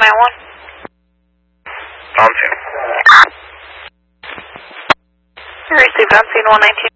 191. On scene. You received on scene 119.